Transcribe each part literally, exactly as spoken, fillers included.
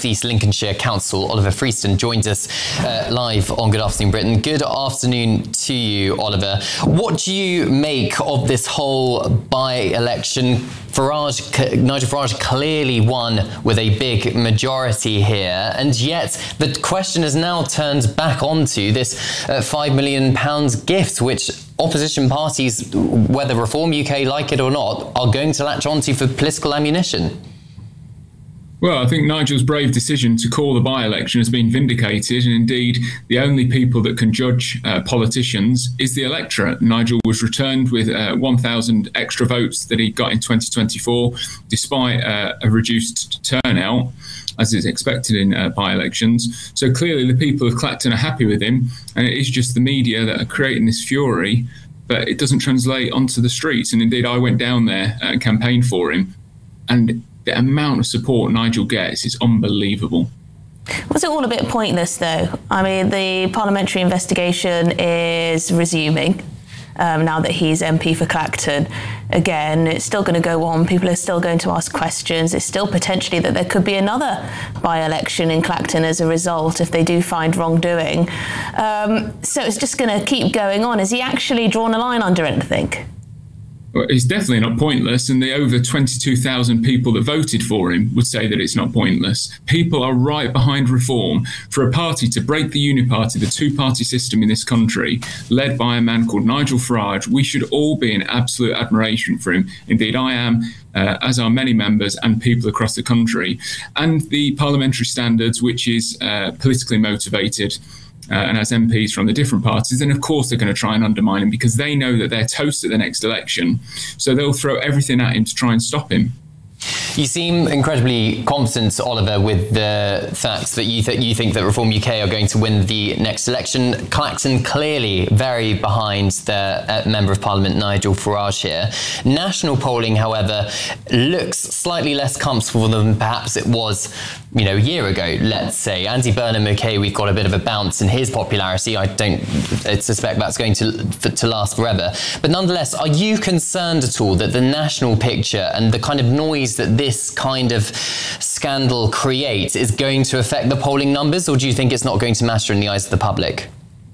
North East Lincolnshire Council. Oliver Freeston joins us uh, live on Good Afternoon Britain. Good afternoon to you, Oliver. What do you make of this whole by-election? Farage, Nigel Farage clearly won with a big majority here, and yet the question has now turned back onto this uh, five million pounds gift, which opposition parties, whether Reform U K like it or not, are going to latch onto for political ammunition. Well, I think Nigel's brave decision to call the by-election has been vindicated, and indeed the only people that can judge uh, politicians is the electorate. Nigel was returned with uh, one thousand extra votes that he got in twenty twenty-four, despite uh, a reduced turnout, as is expected in uh, by-elections. So clearly the people of Clacton are happy with him, and it is just the media that are creating this fury, but it doesn't translate onto the streets. And indeed, I went down there and campaigned for him, and the amount of support Nigel gets is unbelievable. Was it all a bit pointless, though? I mean, the parliamentary investigation is resuming um, now that he's M P for Clacton. Again, it's still going to go on. People are still going to ask questions. It's still potentially that there could be another by-election in Clacton as a result if they do find wrongdoing. Um, so it's just going to keep going on. Has he actually drawn a line under anything? Well, it's definitely not pointless, and the over twenty-two thousand people that voted for him would say that it's not pointless. People are right behind reform. For a party to break the uniparty, the two-party system in this country, led by a man called Nigel Farage, we should all be in absolute admiration for him. Indeed, I am, uh, as are many members and people across the country. And the parliamentary standards, which is uh, politically motivated, Uh, and as M Ps from the different parties, then of course they're going to try and undermine him because they know that they're toast at the next election. So they'll throw everything at him to try and stop him. You seem incredibly confident, Oliver, with the fact that you, th- you think that Reform U K are going to win the next election. Clacton clearly very behind the uh, Member of Parliament, Nigel Farage here. National polling, however, looks slightly less comfortable than perhaps it was, you know, a year ago, let's say. Andy Burnham, okay, we've got a bit of a bounce in his popularity. I don't I suspect that's going to, to last forever. But nonetheless, are you concerned at all that the national picture and the kind of noise that this kind of scandal creates is going to affect the polling numbers, or do you think it's not going to matter in the eyes of the public?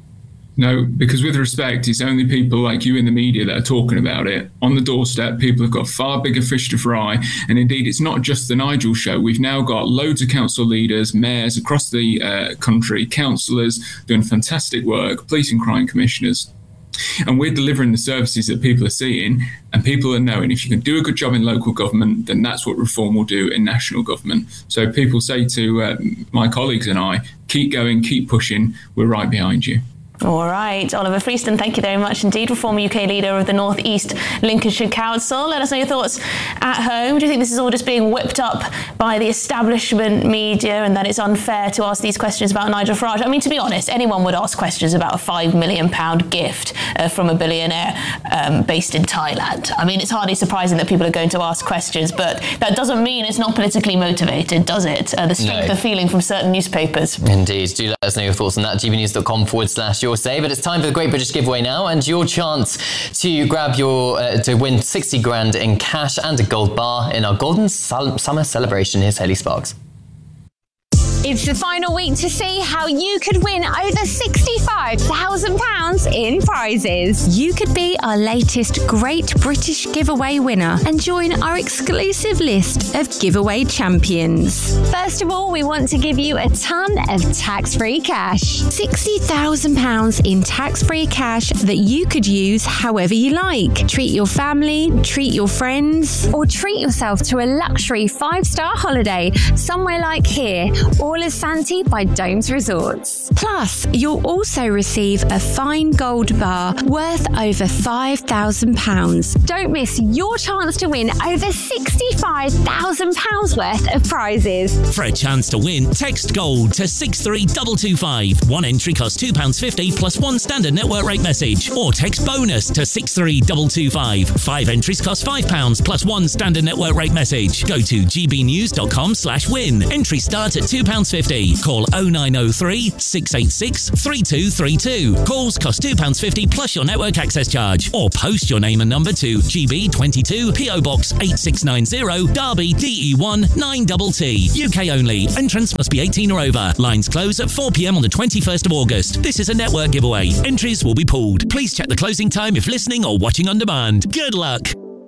No, because with respect, it's only people like you in the media that are talking about it. On the doorstep, people have got far bigger fish to fry. And indeed, it's not just the Nigel show. We've now got loads of council leaders, mayors across the uh, country, councillors doing fantastic work, police and crime commissioners. And we're delivering the services that people are seeing, and people are knowing if you can do a good job in local government, then that's what reform will do in national government. So people say to uh, my colleagues and I, keep going, keep pushing, we're right behind you. All right, Oliver Freeston, thank you very much indeed. Reform U K leader of the North East Lincolnshire Council. Let us know your thoughts at home. Do you think this is all just being whipped up by the establishment media and that it's unfair to ask these questions about Nigel Farage? I mean, to be honest, anyone would ask questions about a five million pounds gift uh, from a billionaire um, based in Thailand. I mean, it's hardly surprising that people are going to ask questions, but that doesn't mean it's not politically motivated, does it? Uh, the strength no. of feeling from certain newspapers. Indeed. Do let us know your thoughts on that. gbnews.com forward slash your say. But it's time for the Great British Giveaway now, and your chance to grab your uh, to win sixty grand in cash and a gold bar in our golden sal- summer celebration. Here's Hayley Sparks. It's the final week to see how you could win over sixty-five thousand pounds in prizes. You could be our latest Great British Giveaway winner and join our exclusive list of giveaway champions. First of all, we want to give you a ton of tax-free cash. sixty thousand pounds in tax-free cash that you could use however you like. Treat your family, treat your friends, or treat yourself to a luxury five-star holiday somewhere like here, all as Santi by Domes Resorts. Plus, you'll also receive a fine gold bar worth over five thousand pounds. Don't miss your chance to win over sixty-five thousand pounds worth of prizes. For a chance to win, text GOLD to six three two two five. One entry costs two pounds fifty plus one standard network rate message. Or text BONUS to six three two two five. Five entries cost five pounds plus one standard network rate message. Go to gbnews.com slash win. Entry start at two pounds pounds fifty. Call oh nine oh three, six eight six, three two three two. Calls cost two pounds fifty plus your network access charge. Or post your name and number to G B twenty-two, P O Box eight six nine zero, Derby, D E one nine T T. U K only. Entrance must be eighteen or over. Lines close at four p.m. on the twenty-first of August. This is a network giveaway. Entries will be pulled. Please check the closing time if listening or watching on demand. Good luck.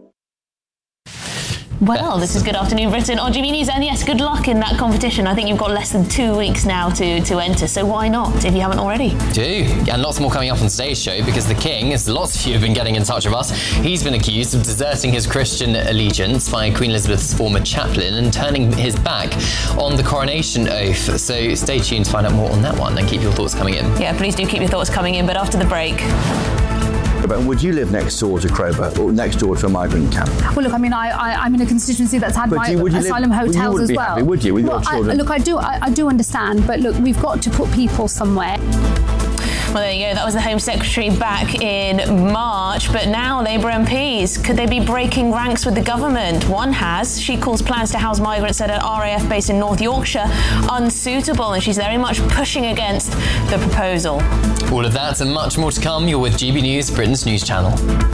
Well, this is Good Afternoon Britain on G B News, and yes, good luck in that competition. I think you've got less than two weeks now to, to enter, so why not, if you haven't already? Do. And lots more coming up on today's show, because the King, as lots of you have been getting in touch with us, he's been accused of deserting his Christian allegiance by Queen Elizabeth's former chaplain and turning his back on the coronation oath. So stay tuned to find out more on that one and keep your thoughts coming in. Yeah, please do keep your thoughts coming in, but after the break... Would you live next door to Crowber or next door to a migrant camp? Well, look, I mean, I, I, I'm in a constituency that's had my you, asylum live, hotels well, as be well. Happy, would you, with well, your children? I, look, I do, I, I do understand, but look, we've got to put people somewhere. Well, there you go. That was the Home Secretary back in March, but now Labour M Ps, could they be breaking ranks with the government? One has. She calls plans to house migrants at an R A F base in North Yorkshire unsuitable, and she's very much pushing against the proposal. All of that and much more to come. You're with G B News, Britain's news channel.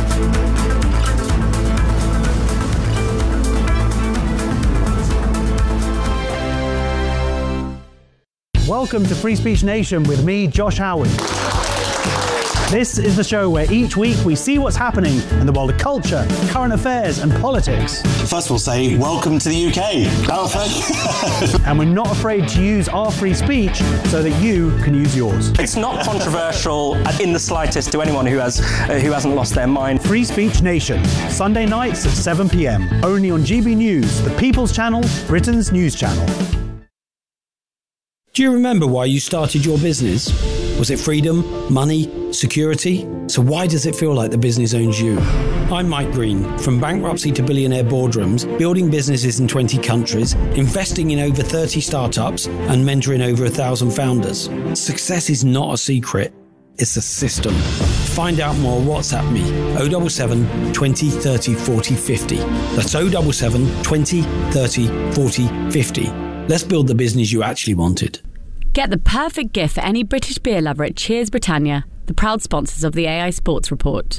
Welcome to Free Speech Nation with me, Josh Howard. This is the show where each week we see what's happening in the world of culture, current affairs and politics. First we'll say, welcome to the U K. And we're not afraid to use our free speech so that you can use yours. It's not controversial in the slightest to anyone who has uh, who hasn't lost their mind. Free Speech Nation, Sunday nights at seven p.m. Only on G B News, the People's Channel, Britain's news channel. Do you remember why you started your business? Was it freedom, money, security? So why does it feel like the business owns you? I'm Mike Green. From bankruptcy to billionaire boardrooms, building businesses in twenty countries, investing in over thirty startups, and mentoring over a thousand founders. Success is not a secret. It's a system. Find out more, WhatsApp me, oh seven seven, twenty, thirty, forty, fifty. That's oh seven seven, twenty, thirty, forty, fifty. Let's build the business you actually wanted. Get the perfect gift for any British beer lover at Cheers Britannia, the proud sponsors of the A I Sports Report.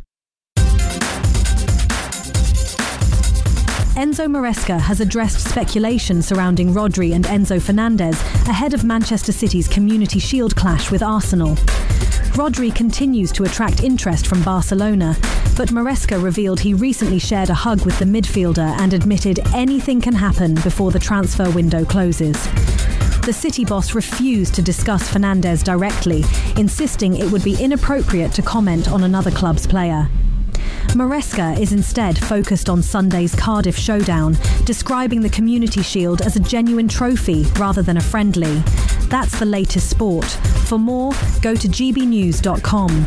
Enzo Maresca has addressed speculation surrounding Rodri and Enzo Fernandez ahead of Manchester City's Community Shield clash with Arsenal. Rodri continues to attract interest from Barcelona, but Maresca revealed he recently shared a hug with the midfielder and admitted anything can happen before the transfer window closes. The City boss refused to discuss Fernandez directly, insisting it would be inappropriate to comment on another club's player. Maresca is instead focused on Sunday's Cardiff showdown, describing the Community Shield as a genuine trophy rather than a friendly. That's the latest sport. For more, go to g b news dot com.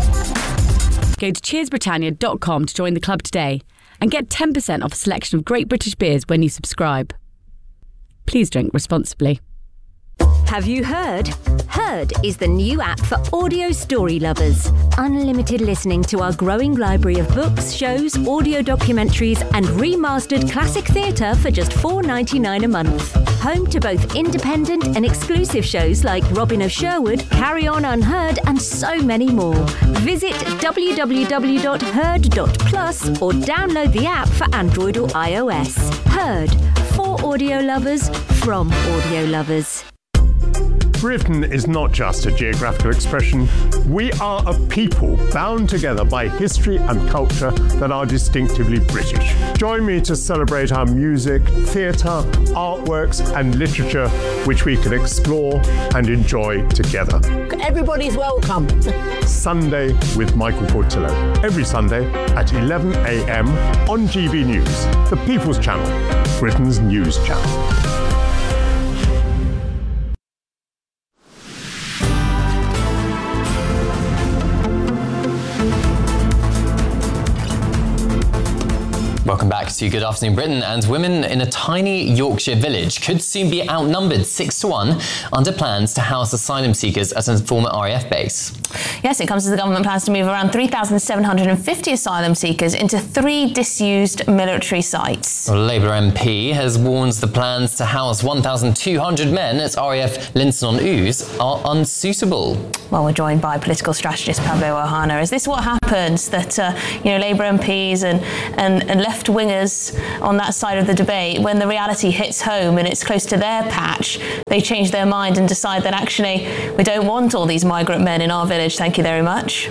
Go to cheers britannia dot com to join the club today and get ten percent off a selection of great British beers when you subscribe. Please drink responsibly. Have you heard? Heard is the new app for audio story lovers. Unlimited listening to our growing library of books, shows, audio documentaries and remastered classic theatre for just four dollars ninety-nine a month. Home to both independent and exclusive shows like Robin of Sherwood, Carry On Unheard and so many more. Visit w w w dot heard dot plus or download the app for Android or iOS. Heard, for audio lovers, from audio lovers. Britain is not just a geographical expression. We are a people bound together by history and culture that are distinctively British. Join me to celebrate our music, theatre, artworks and literature which we can explore and enjoy together. Everybody's welcome. Sunday with Michael Portillo. Every Sunday at eleven a.m. on G B News, the People's Channel, Britain's news channel. Welcome back to Good Afternoon Britain, and women in a tiny Yorkshire village could soon be outnumbered six to one under plans to house asylum seekers at a former R A F base. Yes, it comes as the government plans to move around three thousand seven hundred fifty asylum seekers into three disused military sites. A Labour M P has warned the plans to house one thousand two hundred men at R A F Linton-on-Ouse are unsuitable. Well, we're joined by political strategist Pablo Ohana. Is this what happens, that uh, you know, Labour M Ps and, and, and left-wingers on that side of the debate, when the reality hits home and it's close to their patch, they change their mind and decide that actually we don't want all these migrant men in our village, thank you very much?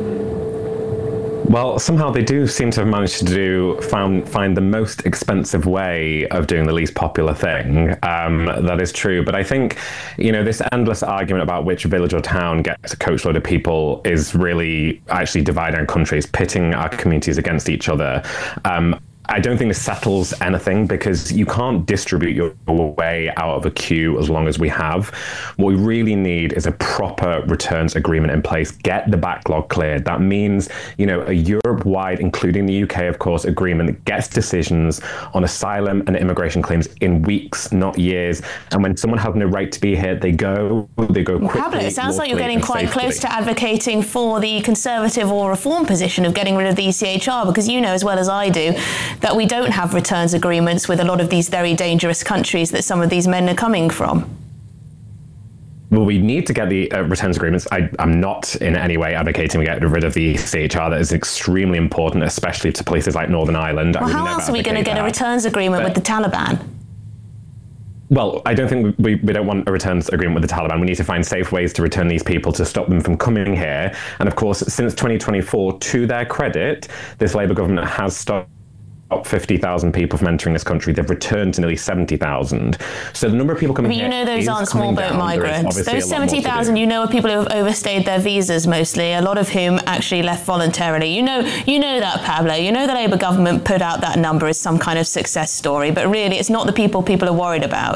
Well, somehow they do seem to have managed to do found, find the most expensive way of doing the least popular thing. Um, that is true. But I think, you know, this endless argument about which village or town gets a coachload of people is really actually dividing our countries, pitting our communities against each other. Um, I don't think this settles anything, because you can't distribute your way out of a queue as long as we have. What we really need is a proper returns agreement in place. Get the backlog cleared. That means, you know, a Europe-wide, including the U K, of course, agreement that gets decisions on asylum and immigration claims in weeks, not years. And when someone has no right to be here, they go, they go quickly. Pablo, it sounds like you're getting quite safely. close to advocating for the Conservative or Reform position of getting rid of the E C H R, because you know as well as I do that we don't have returns agreements with a lot of these very dangerous countries that some of these men are coming from. Well, we need to get the uh, returns agreements. I, I'm not in any way advocating we get rid of the E C H R. That is extremely important, especially to places like Northern Ireland. Well, how else are we going to get a returns agreement but, with the Taliban? Well, I don't think we, we don't want a returns agreement with the Taliban. We need to find safe ways to return these people, to stop them from coming here. And of course, since twenty twenty-four, to their credit, this Labour government has stopped fifty thousand people from entering this country. They've returned to nearly seventy thousand. So the number of people coming but you here know those aren't small boat migrants. Those seventy thousand, you know, are people who have overstayed their visas mostly, a lot of whom actually left voluntarily. You know, you know that, Pablo. You know the Labour government put out that number as some kind of success story, but really it's not the people people are worried about.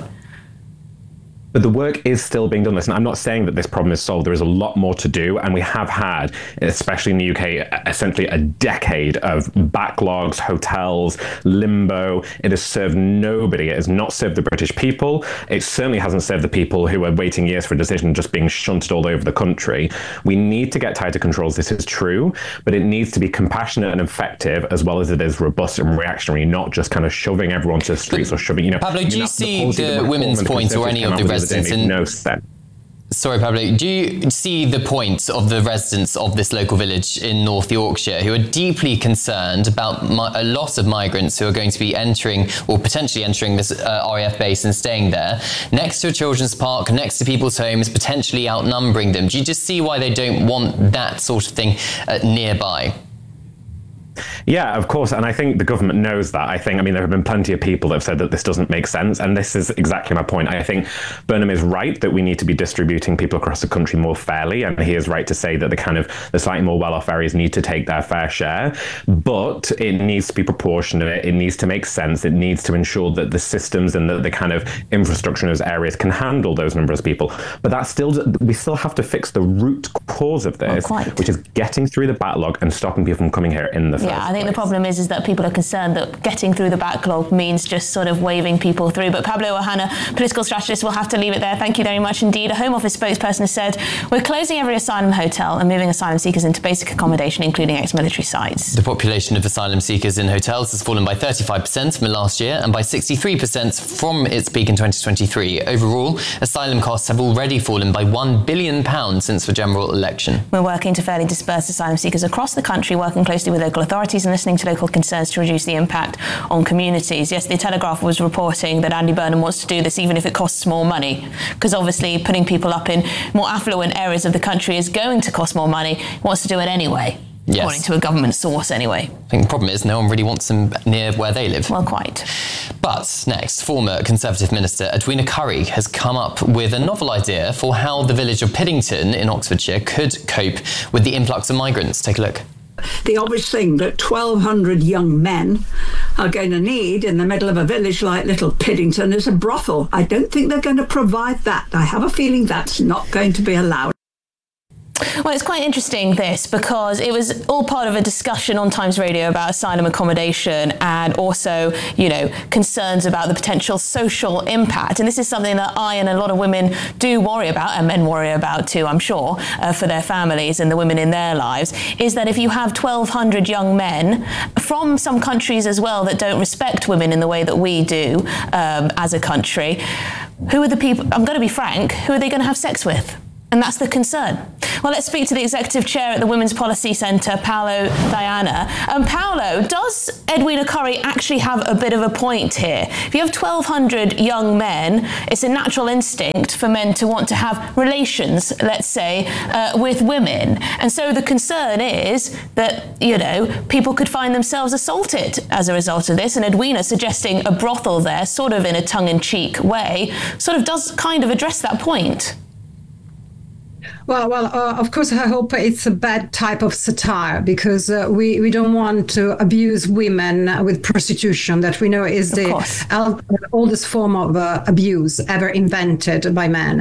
But the work is still being done. Listen, I'm not saying that this problem is solved. There is a lot more to do. And we have had, especially in the U K, essentially a decade of backlogs, hotels, limbo. It has served nobody. It has not served the British people. It certainly hasn't served the people who are waiting years for a decision, just being shunted all over the country. We need to get tighter controls. This is true, but it needs to be compassionate and effective, as well as it is robust and reactionary, not just kind of shoving everyone to the streets or shoving, you know. Pablo, do you see the women's point or any of the residents in no sense? Sorry, Pablo, do you see the point of the residents of this local village in North Yorkshire who are deeply concerned about mi- a lot of migrants who are going to be entering or potentially entering this uh, R A F base and staying there next to a children's park, next to people's homes, potentially outnumbering them? Do you just see why they don't want that sort of thing uh, nearby? Yeah, of course. And I think the government knows that. I think, I mean, there have been plenty of people that have said that this doesn't make sense. And this is exactly my point. I think Burnham is right that we need to be distributing people across the country more fairly. And he is right to say that the kind of the slightly more well-off areas need to take their fair share. But it needs to be proportionate. It needs to make sense. It needs to ensure that the systems and the, the kind of infrastructure in those areas can handle those numbers of people. But that's still, we still have to fix the root cause of this, which is getting through the backlog and stopping people from coming here in the first Yeah, I think the problem is is that people are concerned that getting through the backlog means just sort of waving people through. But Pablo Ohana, political strategist, will have to leave it there. Thank you very much indeed. A Home Office spokesperson has said, we're closing every asylum hotel and moving asylum seekers into basic accommodation, including ex-military sites. The population of asylum seekers in hotels has fallen by thirty-five percent from last year and by sixty-three percent from its peak in twenty twenty-three. Overall, asylum costs have already fallen by one billion pounds since the general election. We're working to fairly disperse asylum seekers across the country, working closely with local authorities and listening to local concerns to reduce the impact on communities. Yes, the Telegraph was reporting that Andy Burnham wants to do this even if it costs more money, because obviously putting people up in more affluent areas of the country is going to cost more money. He wants to do it anyway. Yes. According to a government source anyway. I think the problem is no one really wants them near where they live. Well, quite. But next, former Conservative Minister Edwina Currie has come up with a novel idea for how the village of Piddington in Oxfordshire could cope with the influx of migrants. Take a look. The obvious thing that twelve hundred young men are going to need in the middle of a village like Little Piddington is a brothel. I don't think they're going to provide that. I have a feeling that's not going to be allowed. Well, it's quite interesting, this, because it was all part of a discussion on Times Radio about asylum accommodation and also, you know, concerns about the potential social impact. And this is something that I and a lot of women do worry about, and men worry about too, I'm sure, uh, for their families and the women in their lives, is that if you have twelve hundred young men from some countries as well that don't respect women in the way that we do um, as a country, who are the people, I'm going to be frank, who are they going to have sex with? And that's the concern. Well, let's speak to the Executive Chair at the Women's Policy Centre, Paolo Diana. Um, Paolo, does Edwina Currie actually have a bit of a point here? If you have twelve hundred young men, it's a natural instinct for men to want to have relations, let's say, uh, with women. And so the concern is that, you know, people could find themselves assaulted as a result of this. And Edwina suggesting a brothel there, sort of in a tongue-in-cheek way, sort of does kind of address that point. Well, well, uh, of course, I hope it's a bad type of satire, because uh, we, we don't want to abuse women with prostitution, that we know is the el- oldest form of uh, abuse ever invented by men.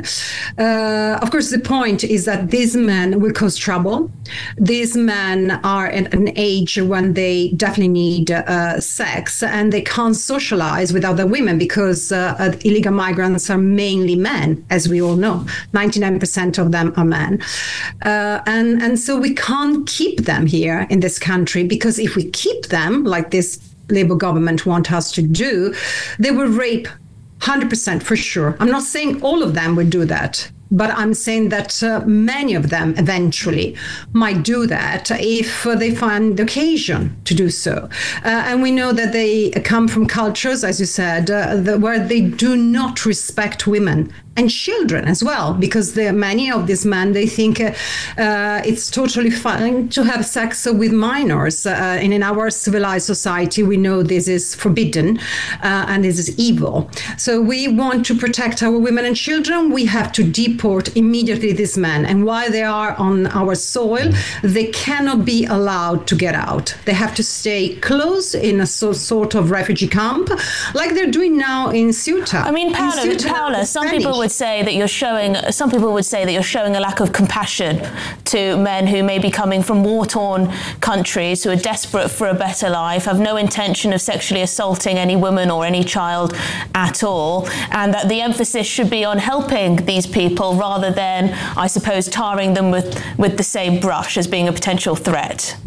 Uh, of course, the point is that these men will cause trouble. These men are at an age when they definitely need uh, sex, and they can't socialize with other women, because uh, illegal migrants are mainly men, as we all know. ninety-nine percent of them are men. Uh, and, and so we can't keep them here in this country, because if we keep them, like this Labour government want us to do, they will rape one hundred percent for sure. I'm not saying all of them will do that, but I'm saying that uh, many of them eventually might do that if uh, they find the occasion to do so. Uh, and we know that they come from cultures, as you said, uh, the, where they do not respect women and children as well, because there are many of these men, they think uh, uh, it's totally fine to have sex with minors. Uh, and in our civilized society, we know this is forbidden uh, and this is evil. So we want to protect our women and children. We have to deport immediately these men. And while they are on our soil, they cannot be allowed to get out. They have to stay close in a so, sort of refugee camp, like they're doing now in Ceuta. I mean, Paola, Paola some people would say that you're showing, some people would say that you're showing a lack of compassion to men who may be coming from war-torn countries, who are desperate for a better life, have no intention of sexually assaulting any woman or any child at all, and that the emphasis should be on helping these people rather than, I suppose, tarring them with, with the same brush as being a potential threat.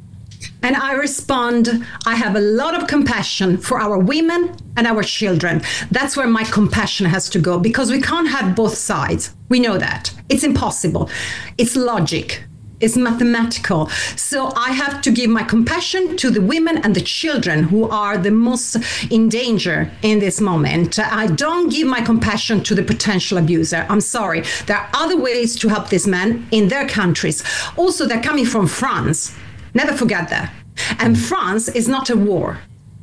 And I respond, I have a lot of compassion for our women and our children. That's where my compassion has to go, because we can't have both sides. We know that. It's impossible. It's logic. It's mathematical. So I have to give my compassion to the women and the children who are the most in danger in this moment. I don't give my compassion to the potential abuser. I'm sorry. There are other ways to help these men in their countries. Also, they're coming from France. Never forget that. And France is not a war.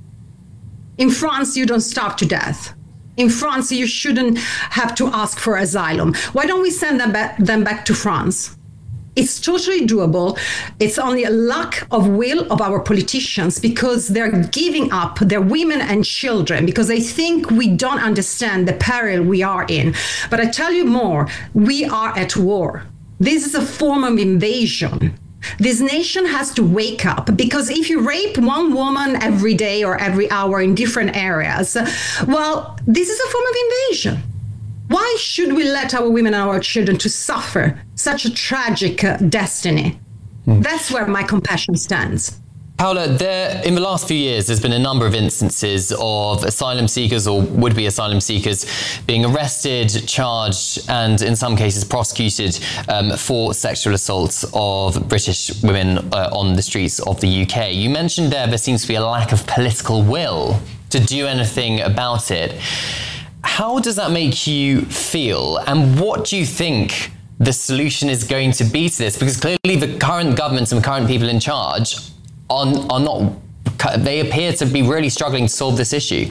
In France, you don't starve to death. In France, you shouldn't have to ask for asylum. Why don't we send them back, them back to France? It's totally doable. It's only a lack of will of our politicians, because they're giving up their women and children because they think we don't understand the peril we are in. But I tell you more, we are at war. This is a form of invasion. This nation has to wake up, because if you rape one woman every day or every hour in different areas, well, this is a form of invasion. Why should we let our women and our children to suffer such a tragic uh, destiny? Mm. That's where my compassion stands. Paola, there, in the last few years, there's been a number of instances of asylum seekers or would-be asylum seekers being arrested, charged, and in some cases prosecuted um, for sexual assaults of British women uh, on the streets of the U K. You mentioned there there seems to be a lack of political will to do anything about it. How does that make you feel, and what do you think the solution is going to be to this? Because clearly the current governments and the current people in charge are, are not, they appear to be really struggling to solve this issue.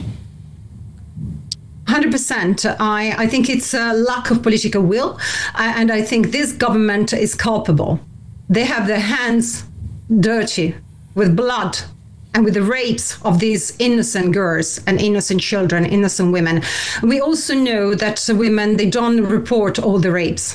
one hundred percent. I, I think it's a lack of political will, and I think this government is culpable. They have their hands dirty with blood and with the rapes of these innocent girls and innocent children, innocent women. We also know that women, they don't report all the rapes.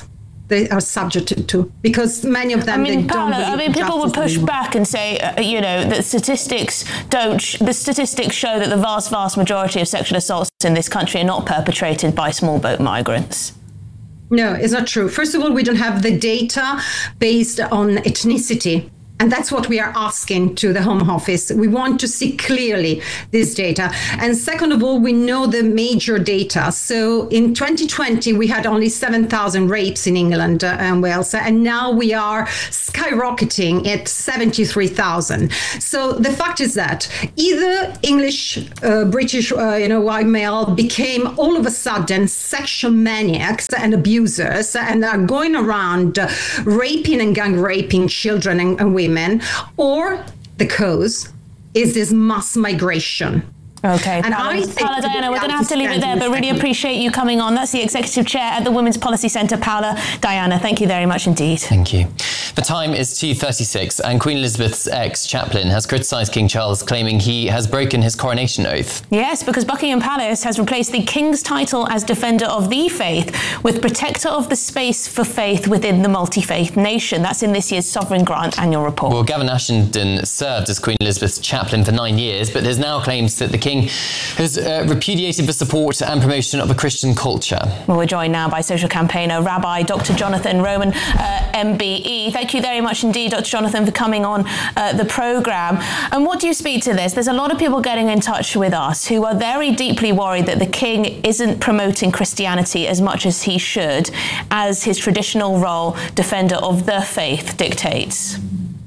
they are subjected to, because many of them, I mean, they don't Paola, I mean, people would push anymore. back and say, uh, you know, that statistics don't, sh- the statistics show that the vast, vast majority of sexual assaults in this country are not perpetrated by small boat migrants. No, it's not true. First of all, we don't have the data based on ethnicity. And that's what we are asking to the Home Office. We want to see clearly this data. And second of all, we know the major data. So in twenty twenty, we had only seven thousand rapes in England uh, and Wales. And now we are skyrocketing at seventy-three thousand. So the fact is that either English, uh, British, uh, you know, white male became all of a sudden sexual maniacs and abusers and are going around uh, raping and gang raping children and, and women. Men, or the cause is this mass migration. Okay, and Paola, I think Paola Diana, we're going to have to leave it there, but really appreciate you coming on. That's the Executive Chair at the Women's Policy Centre, Paola Diana. Thank you very much indeed. Thank you. The time is two thirty-six, and Queen Elizabeth's ex-chaplain has criticised King Charles, claiming he has broken his coronation oath. Yes, because Buckingham Palace has replaced the King's title as Defender of the Faith with Protector of the Space for Faith within the multi-faith nation. That's in this year's Sovereign Grant annual report. Well, Gavin Ashenden served as Queen Elizabeth's chaplain for nine years, but there's now claims that the King has uh, repudiated the support and promotion of a Christian culture. Well, we're joined now by social campaigner, Rabbi Doctor Jonathan Roman, uh, M B E. Thank you very much indeed, Doctor Jonathan, for coming on uh, the programme. And what do you speak to this? There's a lot of people getting in touch with us who are very deeply worried that the King isn't promoting Christianity as much as he should, as his traditional role, defender of the faith, dictates.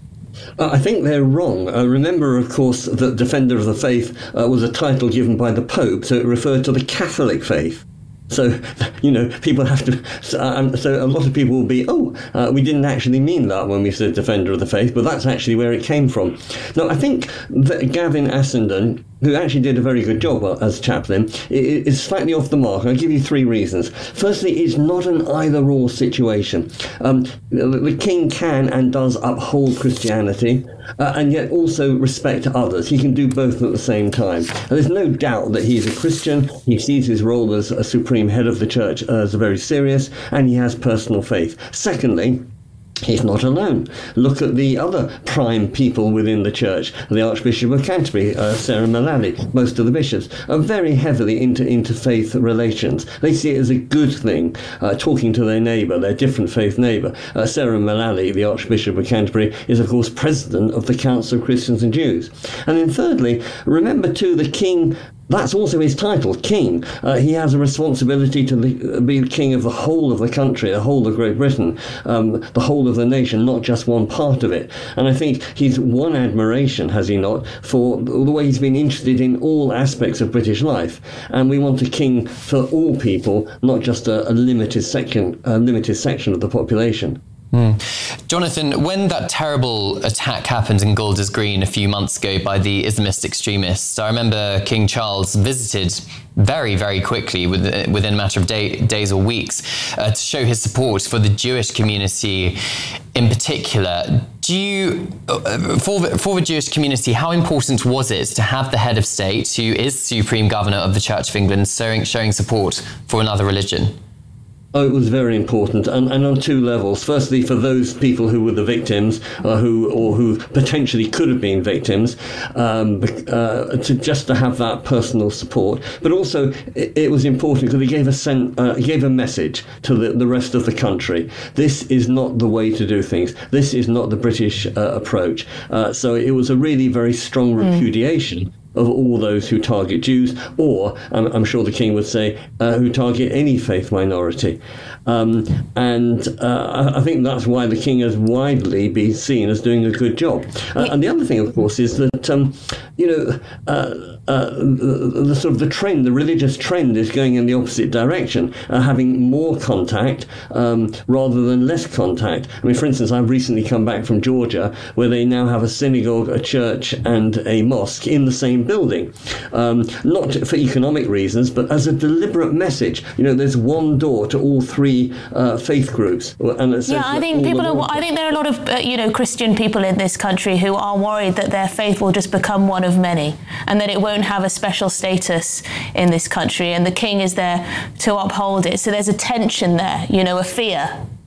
Uh, I think they're wrong. Uh, remember, of course, that Defender of the Faith uh, was a title given by the Pope, so it referred to the Catholic faith. So, you know, people have to... So, um, so a lot of people will be, oh, uh, we didn't actually mean that when we said Defender of the Faith, but that's actually where it came from. Now, I think that Gavin Ashenden, who actually did a very good job as chaplain, is slightly off the mark. I'll give you three reasons. Firstly, it's not an either-or situation. Um, the King can and does uphold Christianity, uh, and yet also respect others. He can do both at the same time. And there's no doubt that he's a Christian. He sees his role as a supreme head of the church as very serious, and he has personal faith. Secondly, he's not alone. Look at the other prime people within the church. The Archbishop of Canterbury, uh, Sarah Mullally, most of the bishops are very heavily into interfaith relations. They see it as a good thing, uh, talking to their neighbour, their different faith neighbour. Uh, Sarah Mullally, the Archbishop of Canterbury, is of course president of the Council of Christians and Jews. And then thirdly, remember too, the King, that's also his title, King. Uh, he has a responsibility to the, be the king of the whole of the country, the whole of Great Britain, um, the whole of the nation, not just one part of it. And I think he's won admiration, has he not, for the way he's been interested in all aspects of British life. And we want a king for all people, not just a, a limited section, a limited section of the population. Mm. Jonathan, when that terrible attack happened in Golders Green a few months ago by the Islamist extremists, I remember King Charles visited very, very quickly, within, within a matter of day, days or weeks, uh, to show his support for the Jewish community in particular. Do you, uh, for, the, for the Jewish community, how important was it to have the head of state, who is Supreme Governor of the Church of England, showing, showing support for another religion? Oh, it was very important, and, and on two levels. Firstly, for those people who were the victims, uh, who or who potentially could have been victims, um, uh, to just to have that personal support. But also, it, it was important because he gave a sen- uh, he gave a message to the, the rest of the country. This is not the way to do things. This is not the British uh, approach. Uh, so it was a really very strong repudiation mm. of all those who target Jews, or, um, I'm sure the King would say, uh, who target any faith minority. Um, and uh, I think that's why the King has widely been seen as doing a good job. Uh, and the other thing, of course, is that, um, you know, uh, uh, the, the sort of the trend, the religious trend is going in the opposite direction, uh, having more contact um, rather than less contact. I mean, for instance, I've recently come back from Georgia, where they now have a synagogue, a church, and a mosque in the same building, um, not for economic reasons, but as a deliberate message. You know, there's one door to all three uh, faith groups, and it says yeah, I think people are. I think there are a lot of uh, you know Christian people in this country who are worried that their faith will just become one of many, and that it won't have a special status in this country, and the King is there to uphold it. So there's a tension there, you know, a fear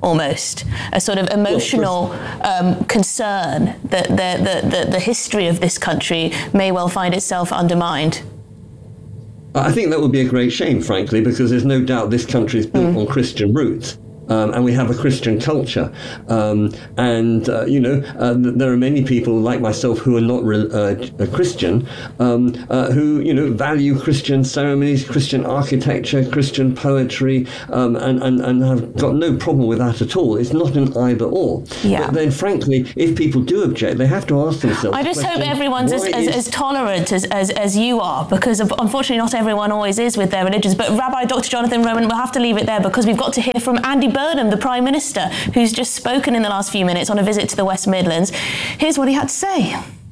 almost, a sort of emotional um, concern that the, the, the, the history of this country may well find itself undermined? I think that would be a great shame, frankly, because there's no doubt this country is built mm. on Christian roots. Um, and we have a Christian culture. Um, and, uh, you know, uh, there are many people like myself who are not re- uh, Christian, um, uh, who, you know, value Christian ceremonies, Christian architecture, Christian poetry, um, and, and, and have got no problem with that at all. It's not an either or. Yeah. But then, frankly, if people do object, they have to ask themselves. I just the question, hope everyone's as, as, is... as tolerant as, as, as you are, because unfortunately not everyone always is with their religions. But Rabbi Doctor Jonathan Roman, we'll have to leave it there because we've got to hear from Andy Burnham, the Prime Minister, who's just spoken in the last few minutes on a visit to the West Midlands. Here's what he had to say.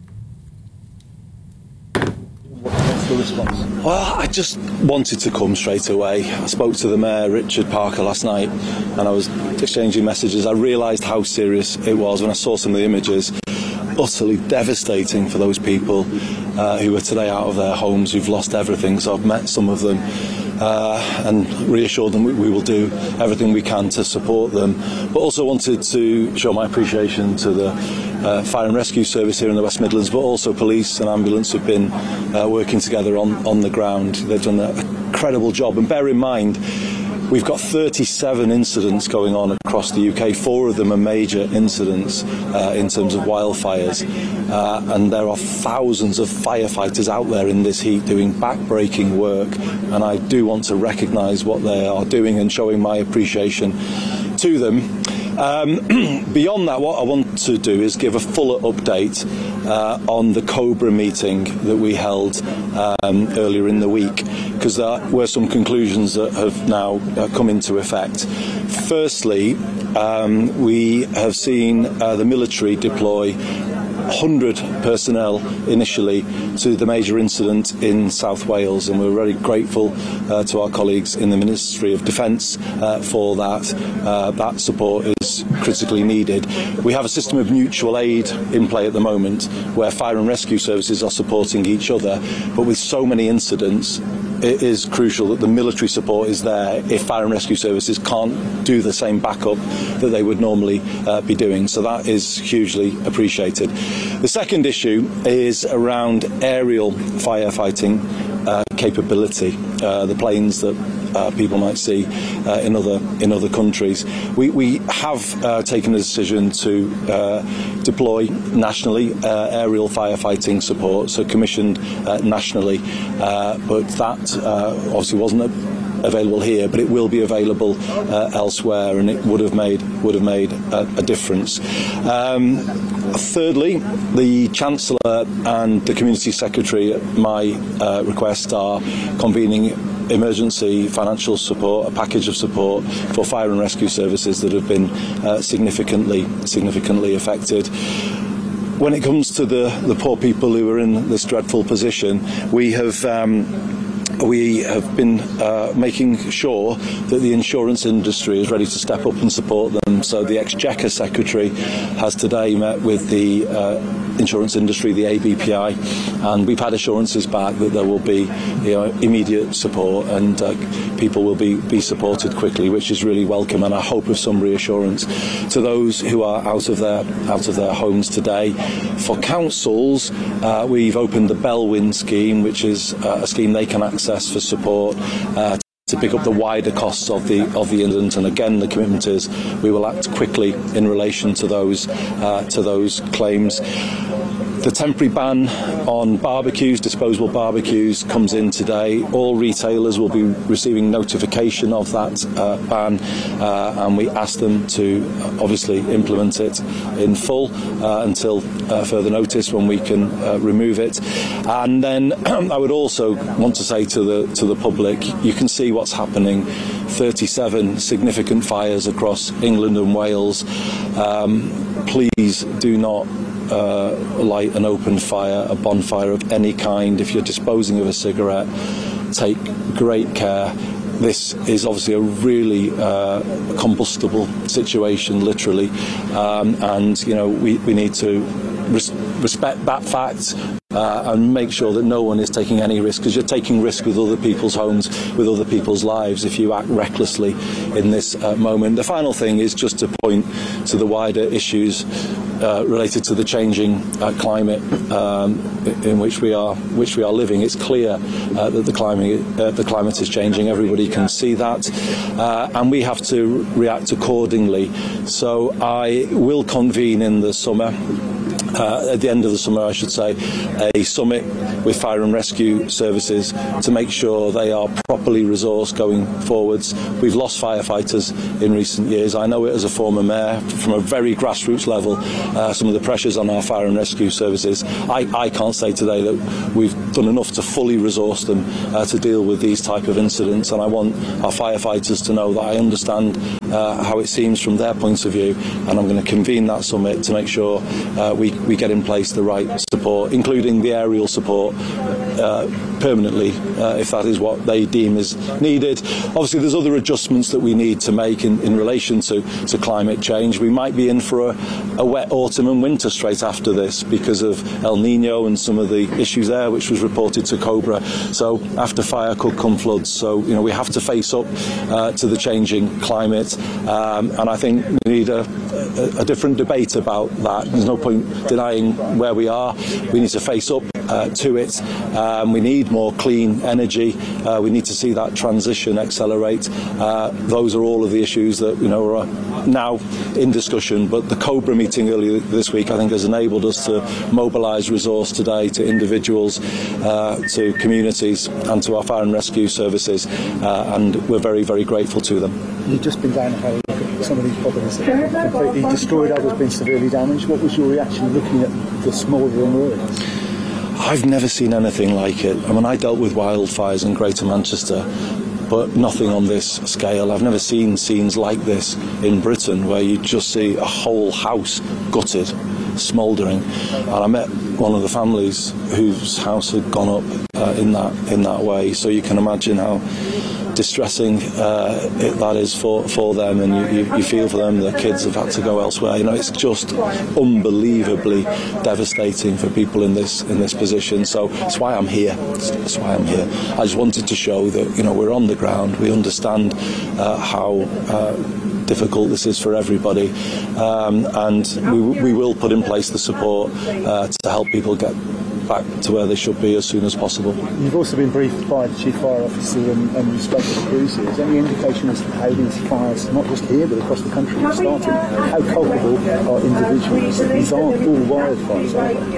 What's the response? Well, I just wanted to come straight away. I spoke to the Mayor, Richard Parker, last night, and I was exchanging messages. I realised how serious it was when I saw some of the images. Utterly devastating for those people uh, who are today out of their homes, who've lost everything. So I've met some of them uh, and reassured them we, we will do everything we can to support them. But also wanted to show my appreciation to the uh, Fire and Rescue Service here in the West Midlands, but also police and ambulance who've been uh, working together on, on the ground. They've done an incredible job. And bear in mind, we've got thirty-seven incidents going on across the U K. Four of them are major incidents uh, in terms of wildfires. Uh, and there are thousands of firefighters out there in this heat doing back-breaking work. And I do want to recognise what they are doing and showing my appreciation to them. Um, beyond that, what I want to do is give a fuller update uh, on the Cobra meeting that we held um, earlier in the week, because there were some conclusions that have now uh, come into effect. Firstly, um, we have seen uh, the military deploy one hundred personnel initially to the major incident in South Wales, and we're very grateful uh, to our colleagues in the Ministry of Defence uh, for that. Uh, that support is critically needed. We have a system of mutual aid in play at the moment where fire and rescue services are supporting each other, but with so many incidents it is crucial that the military support is there if fire and rescue services can't do the same backup that they would normally uh, be doing. So that is hugely appreciated. The second issue is around aerial firefighting uh, capability, uh, the planes that uh, people might see uh, in other in other countries. We, we have uh, taken a decision to uh, deploy nationally uh, aerial firefighting support, so commissioned uh, nationally, uh, but that uh, obviously wasn't a available here, but it will be available uh, elsewhere, and it would have made would have made a, a difference. Um, thirdly, the Chancellor and the Community Secretary at my uh, request are convening emergency financial support, a package of support for fire and rescue services that have been uh, significantly significantly affected. When it comes to the, the poor people who are in this dreadful position, we have um, We have been uh, making sure that the insurance industry is ready to step up and support them. So the Exchequer Secretary has today met with the uh, insurance industry, the A B P I, and we've had assurances back that there will be, you know, immediate support, and uh, people will be, be supported quickly, which is really welcome, and I hope of some reassurance to those who are out of their out of their homes today. For councils, uh, we've opened the Bellwyn scheme, which is uh, a scheme they can access for support uh, to pick up the wider costs of the of the incident. And again, the commitment is we will act quickly in relation to those uh, to those claims. The temporary ban on barbecues, disposable barbecues, comes in today. All retailers will be receiving notification of that uh, ban, uh, and we ask them to uh, obviously implement it in full uh, until uh, further notice, when we can uh, remove it. And then I would also want to say to the to the public, you can see what's happening. thirty-seven significant fires across England and Wales. Um, please do not Uh, light an open fire, a bonfire of any kind. If you're disposing of a cigarette, take great care. This is obviously a really uh, combustible situation, literally, um, and you know we, we need to res- respect that fact, uh, and make sure that no one is taking any risk, because you're taking risk with other people's homes, with other people's lives if you act recklessly in this uh, moment. The final thing is just to point to the wider issues uh, related to the changing uh, climate um, in which we are which we are living. It's clear uh, that the climate uh, the climate is changing. Everybody can see that, uh, and we have to react accordingly. So I will convene in the summer. Uh, at the end of the summer, I should say, a summit with fire and rescue services to make sure they are properly resourced going forwards. We've lost firefighters in recent years. I know it as a former mayor from a very grassroots level, uh, some of the pressures on our fire and rescue services. I, I can't say today that we've done enough to fully resource them uh, to deal with these type of incidents, and I want our firefighters to know that I understand uh, how it seems from their point of view, and I'm going to convene that summit to make sure uh, we we get in place the right support, including the aerial support uh, permanently, uh, if that is what they deem is needed. Obviously, there's other adjustments that we need to make in, in relation to, to climate change. We might be in for a, a wet autumn and winter straight after this because of El Nino and some of the issues there, which was reported to Cobra. So after fire could come floods. So, you know, we have to face up uh, to the changing climate, um, and I think we need a, a, a different debate about that. There's no point denying where we are. We need to face up uh, to it. Um, we need more clean energy. Uh, we need to see that transition accelerate. Uh, those are all of the issues that, you know, are now in discussion. But the Cobra meeting earlier this week, I think, has enabled us to mobilise resource today to individuals, uh, to communities, and to our fire and rescue services. Uh, and we're very, very grateful to them. You've just been down and had a look at some of these properties that have completely destroyed, others been severely damaged. What was your reaction looking at the smouldering ruins? I've never seen anything like it. I mean, I dealt with wildfires in Greater Manchester, but nothing on this scale. I've never seen scenes like this in Britain, where you just see a whole house gutted, smouldering. And I met one of the families whose house had gone up uh, in that in that way. So you can imagine how distressing uh, it, that is for, for them, and you, you, you feel for them. Their kids have had to go elsewhere. You know, it's just unbelievably devastating for people in this in this position. So that's why I'm here. That's why I'm here. I just wanted to show that, you know, we're on the ground. We understand uh, how uh, difficult this is for everybody, um, and we, we will put in place the support uh, to help people get back to where they should be as soon as possible. You've also been briefed by the Chief Fire Officer and, and you spoke to the crews here. Is there any indication as to how these fires, not just here but across the country, have started? How culpable are individuals? These aren't all wildfires,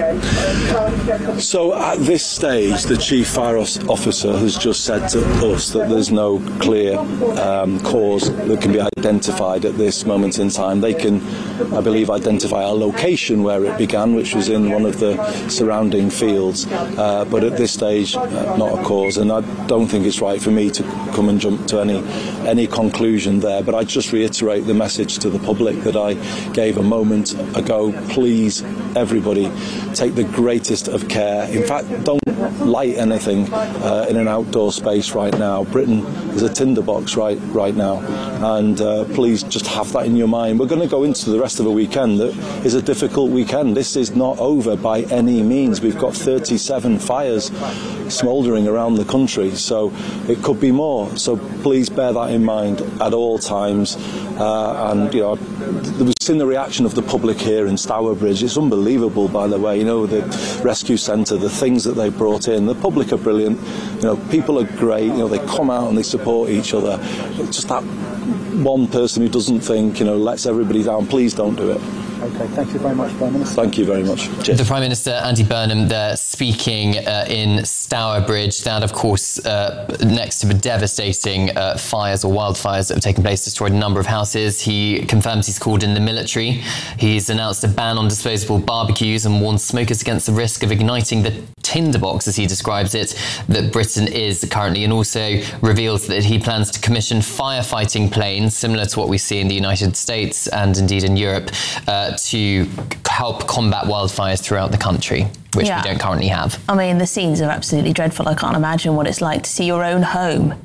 are they? So at this stage, the Chief Fire Officer has just said to us that there's no clear um, cause that can be identified at this moment in time. They can, I believe, identify a location where it began, which was in one of the surrounding fields, uh, but at this stage, uh, not a cause, and I don't think it's right for me to come and jump to any any conclusion there. But I just reiterate the message to the public that I gave a moment ago. Please, everybody, take the greatest of care. In fact, don't light anything uh, in an outdoor space right now. Britain is a tinderbox right right now, and uh, please just have that in your mind. We're going to go into the rest of a weekend that is a difficult weekend. This is not over by any means. We've got thirty-seven fires smouldering around the country, so it could be more. So please bear that in mind at all times. Uh, and you know, we've seen the reaction of the public here in Stourbridge. It's unbelievable, by the way. You know, the rescue centre, the things that they brought in. The public are brilliant. You know, people are great. You know, they come out and they support each other. It's just that one person who doesn't think, you know, lets everybody down. Please don't do it. Okay, thank you very much, Prime Minister. Thank you very much. Cheers. The Prime Minister, Andy Burnham, there speaking uh, in Stourbridge. That, of course, uh, next to the devastating uh, fires or wildfires that have taken place, destroyed a number of houses. He confirms he's called in the military. He's announced a ban on disposable barbecues and warns smokers against the risk of igniting the tinderbox, as he describes it, that Britain is currently, and also reveals that he plans to commission firefighting planes, similar to what we see in the United States and indeed in Europe, uh, to help combat wildfires throughout the country, which yeah. we don't currently have. I mean, the scenes are absolutely dreadful. I can't imagine what it's like to see your own home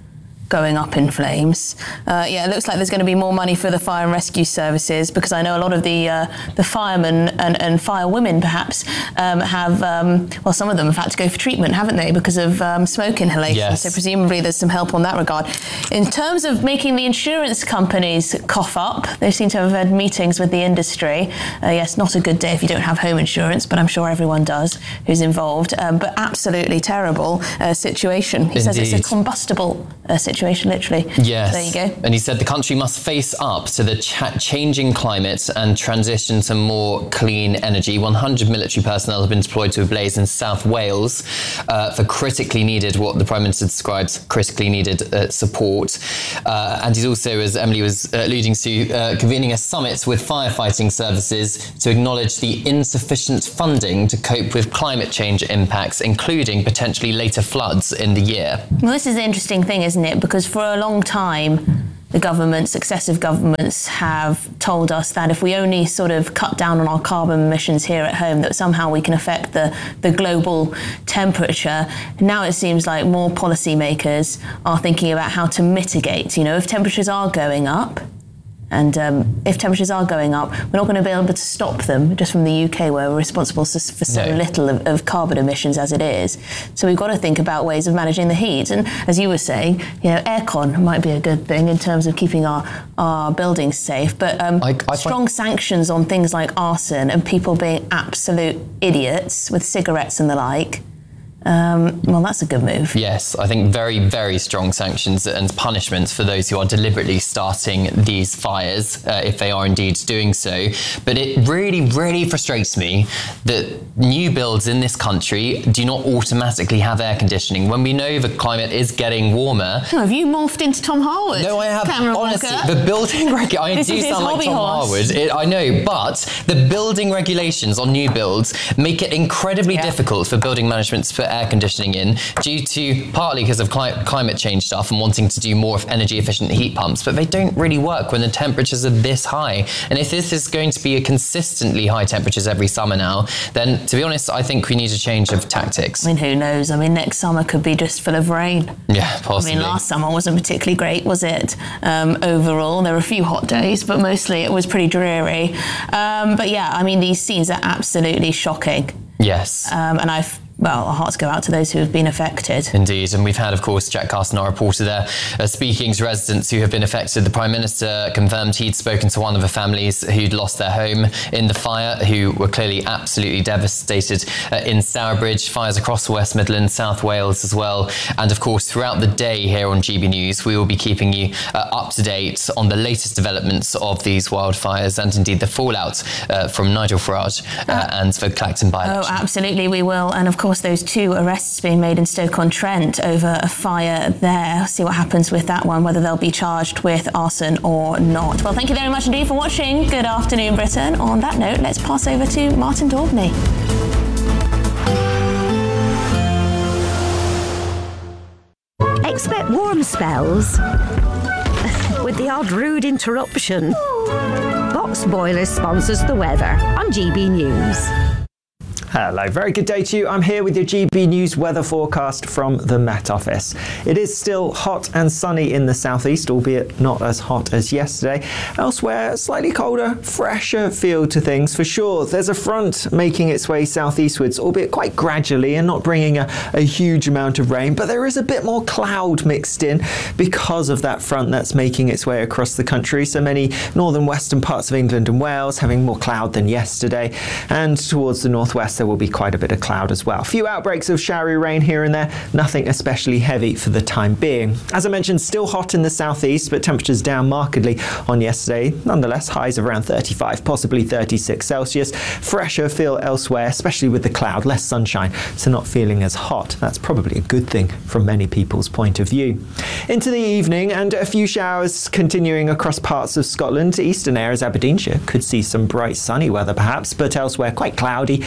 going up in flames. Uh, yeah, it looks like there's going to be more money for the fire and rescue services, because I know a lot of the uh, the firemen and, and firewomen perhaps um, have, um, well, some of them have had to go for treatment, haven't they, because of um, smoke inhalation. Yes. So presumably there's some help on that regard. In terms of making the insurance companies cough up, they seem to have had meetings with the industry. Uh, yes, not a good day if you don't have home insurance, but I'm sure everyone does who's involved. Um, but absolutely terrible uh, situation. He Indeed. says it's a combustible uh, situation, literally. Yes. There you go. And he said the country must face up to the cha- changing climate and transition to more clean energy. one hundred military personnel have been deployed to a blaze in South Wales uh, for critically needed, what the Prime Minister describes, critically needed uh, support. Uh, and he's also, as Emily was uh, alluding to, uh, convening a summit with firefighting services to acknowledge the insufficient funding to cope with climate change impacts, including potentially later floods in the year. Well, this is the interesting thing, isn't it? Because for a long time, the government, successive governments have told us that if we only sort of cut down on our carbon emissions here at home, that somehow we can affect the, the global temperature. Now it seems like more policymakers are thinking about how to mitigate. You know, if temperatures are going up, and um, if temperatures are going up, we're not going to be able to stop them just from the U K, where we're responsible for so No. little of, of carbon emissions as it is. So we've got to think about ways of managing the heat. And as you were saying, you know, aircon might be a good thing in terms of keeping our, our buildings safe. But um, I, I strong sanctions on things like arson and people being absolute idiots with cigarettes and the like, Um, well, that's a good move. Yes, I think very, very strong sanctions and punishments for those who are deliberately starting these fires, uh, if they are indeed doing so. But it really, really frustrates me that new builds in this country do not automatically have air conditioning when we know the climate is getting warmer. Oh, have you morphed into Tom Harwood? No, I have. Cameron Honestly, Walker? the building reg- I This do is his sound like hobby Tom horse. Harwood. It, I know, but the building regulations on new builds make it incredibly Yeah. difficult for building management to put air conditioning in, due to partly because of cli- climate change stuff and wanting to do more energy efficient heat pumps, but they don't really work when the temperatures are this high. And if this is going to be a consistently high temperatures every summer now, then to be honest, I think we need a change of tactics. I mean, who knows? I mean, next summer could be just full of rain. Yeah, possibly. I mean, last summer wasn't particularly great, was it? Um, overall, there were a few hot days, but mostly it was pretty dreary. Um, but yeah, I mean, these scenes are absolutely shocking. Yes. Um, and I've, well, our hearts go out to those who have been affected. Indeed, and we've had, of course, Jack Carson, our reporter there, uh, speaking to residents who have been affected. The Prime Minister confirmed he'd spoken to one of the families who'd lost their home in the fire, who were clearly absolutely devastated uh, in Stourbridge. Fires across the West Midlands, South Wales as well. And, of course, throughout the day here on G B News, we will be keeping you uh, up to date on the latest developments of these wildfires and, indeed, the fallout uh, from Nigel Farage uh, uh, and the Clacton by-election. Oh, absolutely, we will. And, of course, those two arrests being made in Stoke-on-Trent over a fire there. See what happens with that one, whether they'll be charged with arson or not. Well, thank you very much indeed for watching. Good afternoon, Britain. On that note, let's pass over to Martin Daubney. Expect warm spells with the odd rude interruption. Box Boilers sponsors the weather on G B News. Hello, very good day to you. I'm here with your G B News weather forecast from the Met Office. It is still hot and sunny in the southeast, albeit not as hot as yesterday. Elsewhere, slightly colder, fresher feel to things for sure. There's a front making its way southeastwards, albeit quite gradually and not bringing a, a huge amount of rain, but there is a bit more cloud mixed in because of that front that's making its way across the country. So many northern western parts of England and Wales having more cloud than yesterday, and towards the northwest there will be quite a bit of cloud as well. A few outbreaks of showery rain here and there, nothing especially heavy for the time being. As I mentioned, still hot in the southeast, but temperatures down markedly on yesterday. Nonetheless, highs of around thirty-five, possibly thirty-six Celsius. Fresher feel elsewhere, especially with the cloud, less sunshine, so not feeling as hot. That's probably a good thing from many people's point of view. Into the evening, and a few showers continuing across parts of Scotland. Eastern areas, Aberdeenshire, could see some bright sunny weather perhaps, but elsewhere quite cloudy, a bit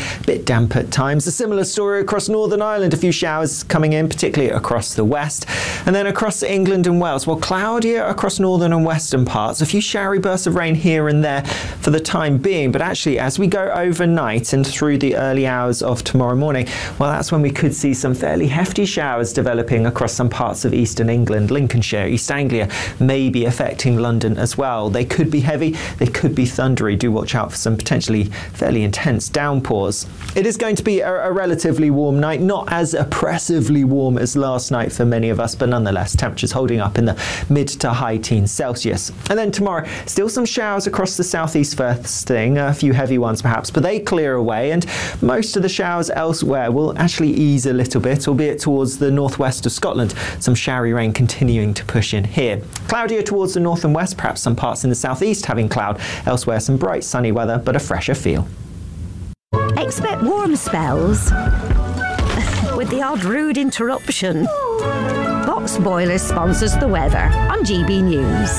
bit damp at times. A similar story across Northern Ireland. A few showers coming in, particularly across the west. And then across England and Wales, well, cloudier across northern and western parts. A few showery bursts of rain here and there for the time being. But actually, as we go overnight and through the early hours of tomorrow morning, well, that's when we could see some fairly hefty showers developing across some parts of eastern England. Lincolnshire, East Anglia may be affecting London as well. They could be heavy, they could be thundery. Do watch out for some potentially fairly intense downpours. It is going to be a, a relatively warm night, not as oppressively warm as last night for many of us, but nonetheless, temperatures holding up in the mid to high teens Celsius. And then tomorrow, still some showers across the southeast first thing, a few heavy ones perhaps, but they clear away, and most of the showers elsewhere will actually ease a little bit, albeit towards the northwest of Scotland. Some showery rain continuing to push in here. Cloudier towards the north and west, perhaps some parts in the southeast having cloud, elsewhere some bright sunny weather, but a fresher feel. Expect warm spells with the odd rude interruption. Box Boilers sponsors the weather on G B News.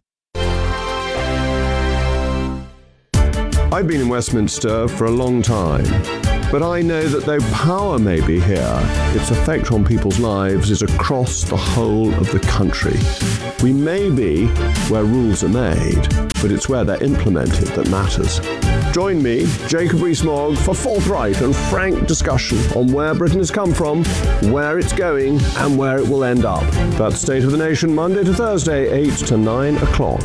I've been in Westminster for a long time, but I know that though power may be here, its effect on people's lives is across the whole of the country. We may be where rules are made, but it's where they're implemented that matters. Join me, Jacob Rees-Mogg, for forthright and frank discussion on where Britain has come from, where it's going, and where it will end up. That's State of the Nation, Monday to Thursday, eight to nine o'clock.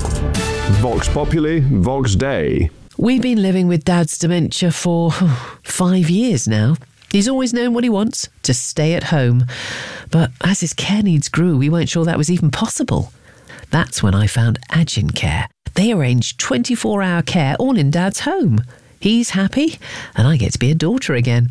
Vox Populi, Vox Dei. We've been living with Dad's dementia for five years now. He's always known what he wants, to stay at home. But as his care needs grew, we weren't sure that was even possible. That's when I found Agin Care. They arrange twenty-four hour care all in Dad's home. He's happy, and I get to be a daughter again.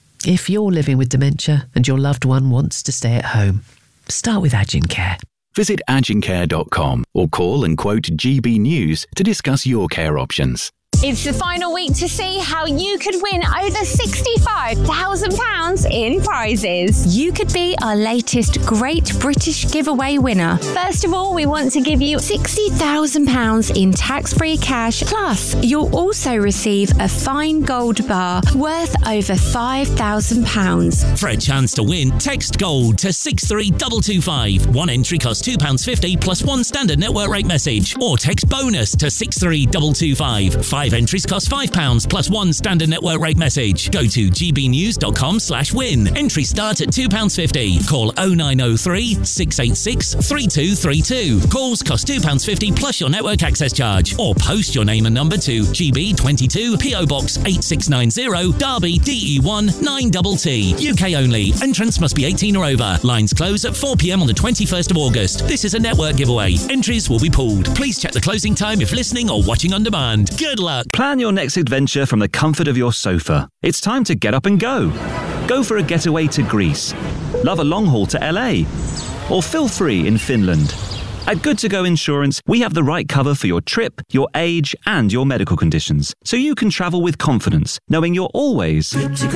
If you're living with dementia and your loved one wants to stay at home, start with Agin Care. Visit agin care dot com or call and quote G B News to discuss your care options. It's the final week to see how you could win over sixty-five thousand pounds in prizes. You could be our latest Great British Giveaway winner. First of all, we want to give you sixty thousand pounds in tax-free cash. Plus, you'll also receive a fine gold bar worth over five thousand pounds. For a chance to win, text GOLD to six three two two five. One entry costs two pounds fifty plus one standard network rate message. Or text BONUS to six three two two five. Five entries cost five pounds plus one standard network rate message. Go to gbnews.com slash win. Entries start at two pounds fifty. Call oh nine oh three, six eight six, three two three two. Calls cost two pounds fifty plus your network access charge. Or post your name and number to G B twenty-two, P O Box eight six nine zero, Derby, D E one nine T T. U K only. Entrance must be eighteen or over. Lines close at four p m on the twenty-first of August. This is a network giveaway. Entries will be pooled. Please check the closing time if listening or watching on demand. Good luck. Plan your next adventure from the comfort of your sofa. It's time to get up and go. Go for a getaway to Greece. Love a long haul to L A. Or feel free in Finland. At Good To Go Insurance, we have the right cover for your trip, your age, and your medical conditions, so you can travel with confidence, knowing you're always good to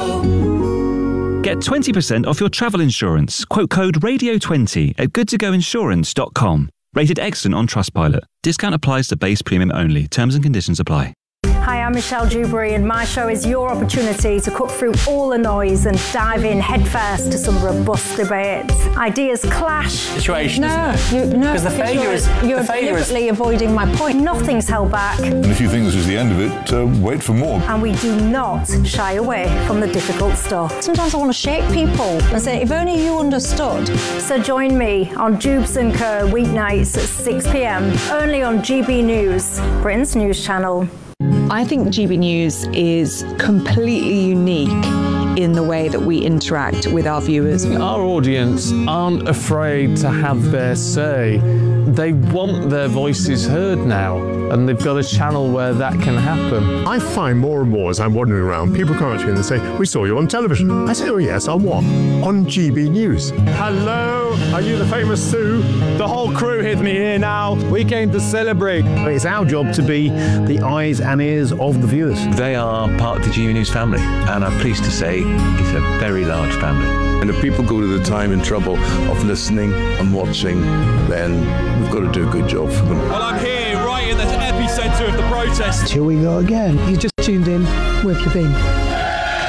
go. Get twenty percent off your travel insurance. Quote code radio twenty at good to go insurance dot com. Rated excellent on Trustpilot. Discount applies to base premium only. Terms and conditions apply. Hi, I'm Michelle Dewberry, and my show is your opportunity to cut through all the noise and dive in headfirst to some robust debates. Ideas clash. Situation. No, you, no, because the failure you're, is you're the failure deliberately is... avoiding my point. Nothing's held back. And if you think this is the end of it, uh, wait for more. And we do not shy away from the difficult stuff. Sometimes I want to shake people and say, if only you understood. So join me on Jubes and Co weeknights at six p m only on G B News, Britain's news channel. I think G B News is completely unique in the way that we interact with our viewers. Our audience aren't afraid to have their say. They want their voices heard now, and they've got a channel where that can happen. I find more and more as I'm wandering around, people come up to me and they say, we saw you on television. I say, oh yes, on what? On G B News. Hello, are you the famous Sue? The whole crew hit me here now. We came to celebrate. It's our job to be the eyes and ears of the viewers. They are part of the G B News family, and I'm pleased to say it's a very large family. And if people go to the time and trouble of listening and watching, then we've got to do a good job for them. Well, I'm here right in the epicentre of the protest. Here we go again. You just tuned in with the beam.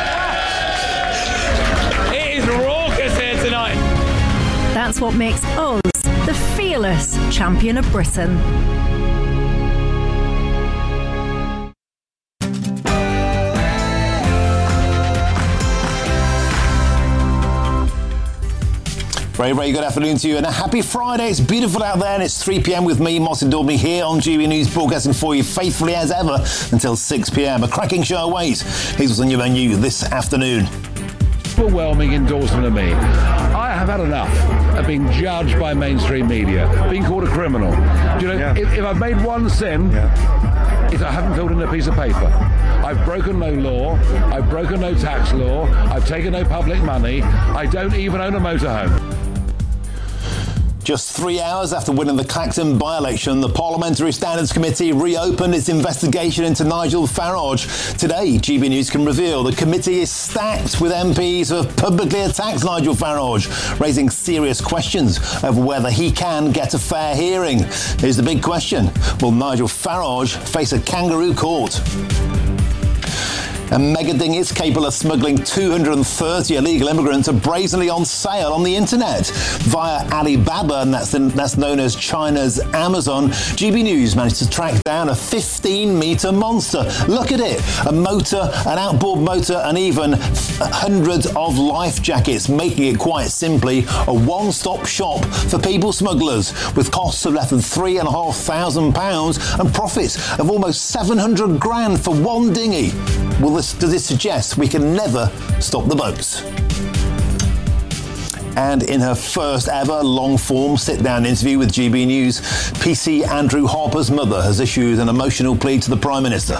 That's what makes us the fearless champion of Britain. Very, very good afternoon to you and a happy Friday. It's beautiful out there and it's three p.m. with me, Martin Daubney, here on G B News, broadcasting for you faithfully as ever until six p.m. A cracking show awaits. Here's what's on your menu this afternoon. Overwhelming endorsement of me. I have had enough of being judged by mainstream media, being called a criminal. Do you know, yeah. if, if I've made one sin, yeah. it's I haven't filled in a piece of paper. I've broken no law, I've broken no tax law, I've taken no public money, I don't even own a motorhome. Just three hours after winning the Clacton by-election, the Parliamentary Standards Committee reopened its investigation into Nigel Farage. Today, G B News can reveal the committee is stacked with M Ps who have publicly attacked Nigel Farage, raising serious questions over whether he can get a fair hearing. Here's the big question. Will Nigel Farage face a kangaroo court? And Megading is capable of smuggling two hundred thirty illegal immigrants are brazenly on sale on the internet via Alibaba, and that's, the, that's known as China's Amazon. G B News managed to track down a fifteen metre monster. Look at it. A motor, an outboard motor, and even hundreds of life jackets, making it quite simply a one-stop shop for people smugglers, with costs of less than three and a half thousand pounds and profits of almost seven hundred grand for one dinghy. Will this, does this suggest we can never stop the boats? And in her first ever long-form sit-down interview with G B News, P C Andrew Harper's mother has issued an emotional plea to the Prime Minister.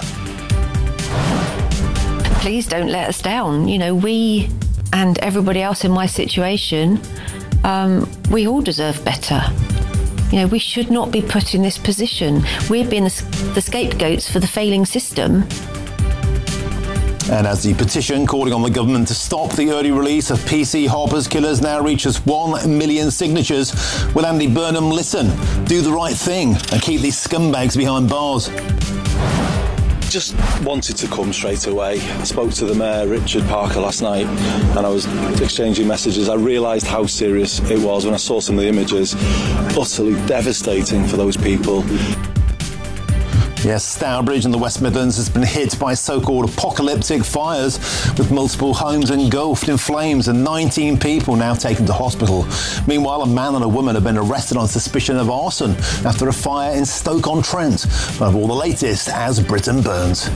Please don't let us down. You know, we and everybody else in my situation, um, we all deserve better. You know, we should not be put in this position. We're being the, the scapegoats for the failing system. And as the petition calling on the government to stop the early release of P C Harper's killers now reaches one million signatures, will Andy Burnham listen, do the right thing and keep these scumbags behind bars? Just wanted to come straight away. I spoke to the Mayor, Richard Parker, last night, and I was exchanging messages. I realised how serious it was when I saw some of the images. Utterly devastating for those people. Yes, Stourbridge in the West Midlands has been hit by so-called apocalyptic fires, with multiple homes engulfed in flames and nineteen people now taken to hospital. Meanwhile, a man and a woman have been arrested on suspicion of arson after a fire in Stoke-on-Trent. We'll have all the latest as Britain burns.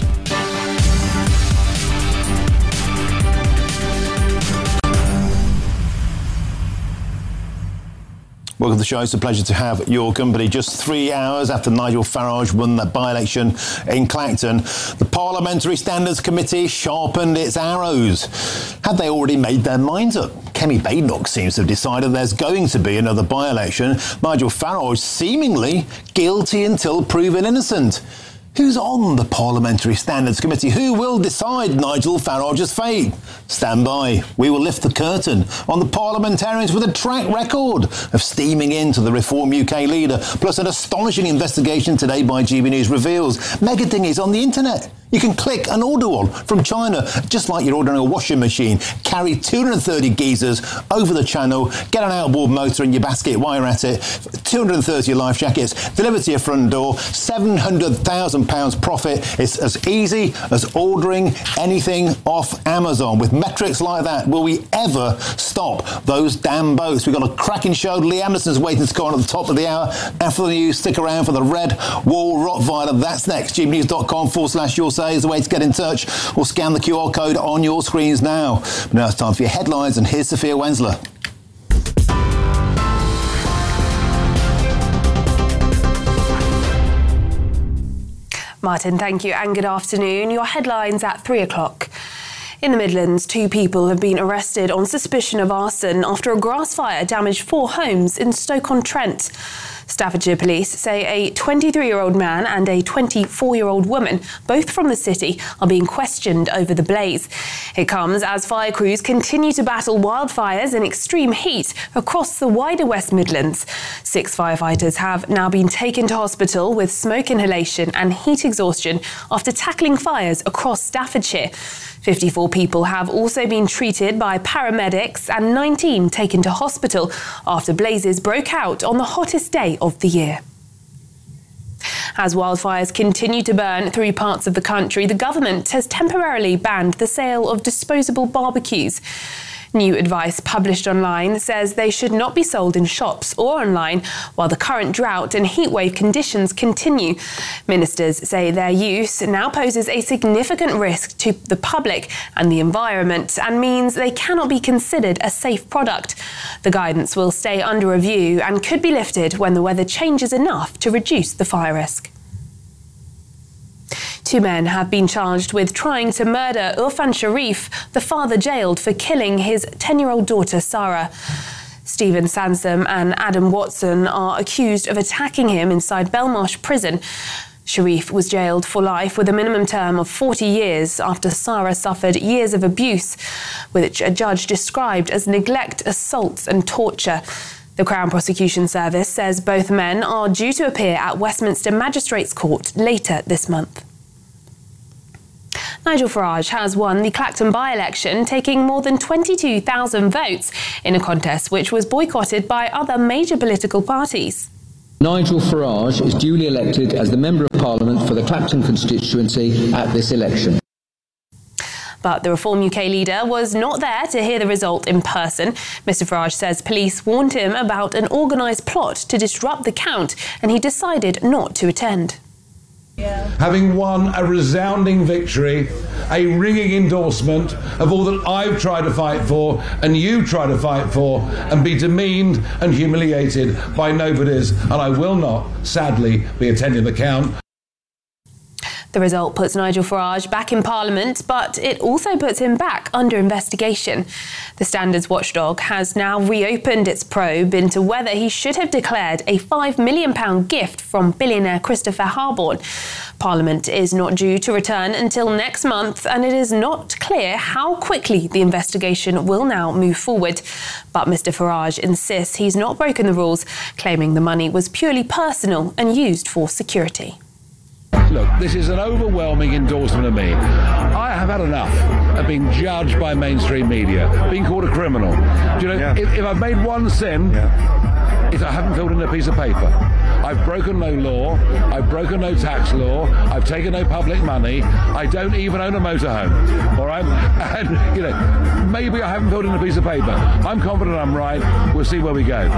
Welcome to the show. It's a pleasure to have your company. Just three hours after Nigel Farage won that by-election in Clacton, the Parliamentary Standards Committee sharpened its arrows. Had they already made their minds up? Kemi Badenoch seems to have decided there's going to be another by-election. Nigel Farage seemingly guilty until proven innocent. Who's on the Parliamentary Standards Committee? Who will decide Nigel Farage's fate? Stand by. We will lift the curtain on the parliamentarians with a track record of steaming into the Reform U K leader, plus an astonishing investigation today by G B News reveals Megading is on the internet. You can click and order one from China, just like you're ordering a washing machine. Carry two hundred thirty geezers over the channel, get an outboard motor in your basket while you're at it, two hundred thirty life jackets, delivered to your front door, seven hundred thousand pounds profit. It's as easy as ordering anything off Amazon. With metrics like that, will we ever stop those damn boats? We've got a cracking show. Lee Anderson's waiting to go on at the top of the hour. After the news, stick around for the Red Wall Rottweiler. That's next. gbnews.com forward slash your say is the way to get in touch, or scan the Q R code on your screens now. But now it's time for your headlines, and here's Sophia Wensler. Martin, thank you, and good afternoon. Your headlines at three o'clock. In the Midlands, two people have been arrested on suspicion of arson after a grass fire damaged four homes in Stoke-on-Trent. Staffordshire Police say a twenty-three-year-old man and a twenty-four-year-old woman, both from the city, are being questioned over the blaze. It comes as fire crews continue to battle wildfires and extreme heat across the wider West Midlands. Six firefighters have now been taken to hospital with smoke inhalation and heat exhaustion after tackling fires across Staffordshire. fifty-four people have also been treated by paramedics and nineteen taken to hospital after blazes broke out on the hottest day of the year. As wildfires continue to burn through parts of the country, the government has temporarily banned the sale of disposable barbecues. New advice published online says they should not be sold in shops or online while the current drought and heatwave conditions continue. Ministers say their use now poses a significant risk to the public and the environment and means they cannot be considered a safe product. The guidance will stay under review and could be lifted when the weather changes enough to reduce the fire risk. Two men have been charged with trying to murder Irfan Sharif, the father jailed for killing his ten-year-old daughter Sarah. Stephen Sansom and Adam Watson are accused of attacking him inside Belmarsh prison. Sharif was jailed for life with a minimum term of forty years after Sarah suffered years of abuse, which a judge described as neglect, assaults and torture. The Crown Prosecution Service says both men are due to appear at Westminster Magistrates Court later this month. Nigel Farage has won the Clacton by-election, taking more than twenty-two thousand votes in a contest which was boycotted by other major political parties. Nigel Farage is duly elected as the Member of Parliament for the Clacton constituency at this election. But the Reform U K leader was not there to hear the result in person. Mr Farage says police warned him about an organised plot to disrupt the count and he decided not to attend. Yeah. Having won a resounding victory, a ringing endorsement of all that I've tried to fight for and you try to fight for, and be demeaned and humiliated by nobodies, and I will not, sadly, be attending the count. The result puts Nigel Farage back in Parliament, but it also puts him back under investigation. The Standards Watchdog has now reopened its probe into whether he should have declared a five million pounds gift from billionaire Christopher Harborne. Parliament is not due to return until next month, and it is not clear how quickly the investigation will now move forward. But Mr Farage insists he's not broken the rules, claiming the money was purely personal and used for security. Look, this is an overwhelming endorsement of me. I have had enough of being judged by mainstream media, being called a criminal. Do you know, yeah. if, if I've made one sin, yeah. it's I haven't filled in a piece of paper. I've broken no law, I've broken no tax law, I've taken no public money, I don't even own a motorhome, all right? And, you know, maybe I haven't filled in a piece of paper. I'm confident I'm right. We'll see where we go.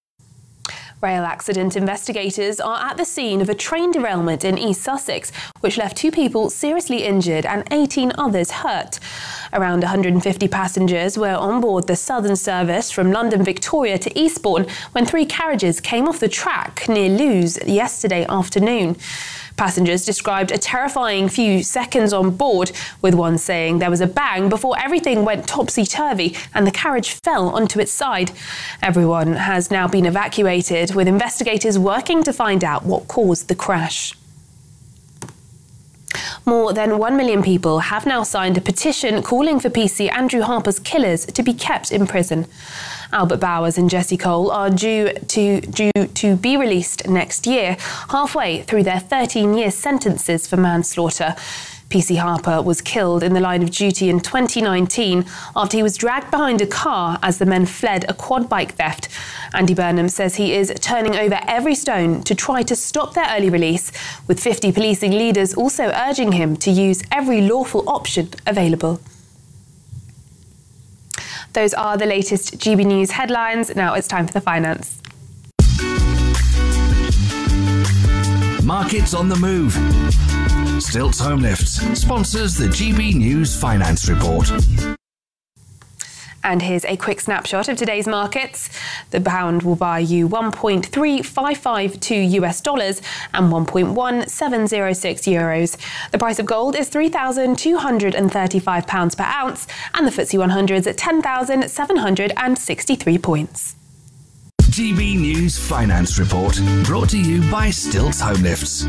Rail accident investigators are at the scene of a train derailment in East Sussex, which left two people seriously injured and eighteen others hurt. Around one hundred fifty passengers were on board the Southern service from London Victoria to Eastbourne when three carriages came off the track near Lewes yesterday afternoon. Passengers described a terrifying few seconds on board, with one saying there was a bang before everything went topsy-turvy and the carriage fell onto its side. Everyone has now been evacuated, with investigators working to find out what caused the crash. More than one million people have now signed a petition calling for P C Andrew Harper's killers to be kept in prison. Albert Bowers and Jesse Cole are due to, due to be released next year, halfway through their thirteen-year sentences for manslaughter. P C Harper was killed in the line of duty in twenty nineteen after he was dragged behind a car as the men fled a quad bike theft. Andy Burnham says he is turning over every stone to try to stop their early release, with fifty policing leaders also urging him to use every lawful option available. Those are the latest G B News headlines. Now it's time for the finance. Markets on the move. Stilts Home Lifts sponsors the G B News Finance Report. And here's a quick snapshot of today's markets. The pound will buy you one point three five five two US dollars and one point one seven zero six euros. The price of gold is three thousand two hundred thirty-five pounds per ounce, and the F T S E one hundred is at ten thousand seven hundred sixty-three points. G B News Finance Report, brought to you by Stilts Home Lifts.